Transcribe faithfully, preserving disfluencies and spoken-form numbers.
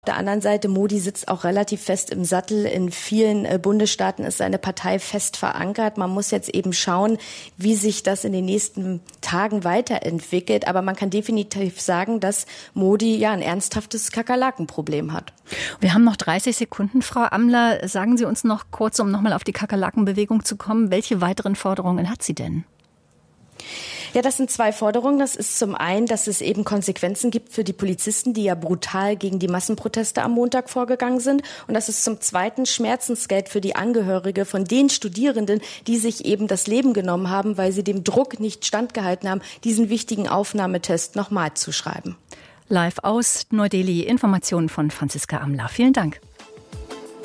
Auf der anderen Seite, Modi sitzt auch relativ fest im Sattel. In vielen äh, Bundesstaaten ist seine Partei fest verankert. Man muss jetzt eben schauen, wie sich das in den nächsten Tagen weiterentwickelt. Aber man kann definitiv sagen, dass Modi ja ein ernsthaftes Kakerlakenproblem hat. Wir haben noch dreißig Sekunden, Frau Amler. Sagen Sie uns noch kurz, um nochmal auf die Kakerlakenbewegung zu kommen, welche weiteren Forderungen hat sie denn? Ja, das sind zwei Forderungen. Das ist zum einen, dass es eben Konsequenzen gibt für die Polizisten, die ja brutal gegen die Massenproteste am Montag vorgegangen sind. Und das ist zum zweiten Schmerzensgeld für die Angehörige von den Studierenden, die sich eben das Leben genommen haben, weil sie dem Druck nicht standgehalten haben, diesen wichtigen Aufnahmetest nochmal zu schreiben. Live aus Neu-Delhi. Informationen von Franziska Amler. Vielen Dank.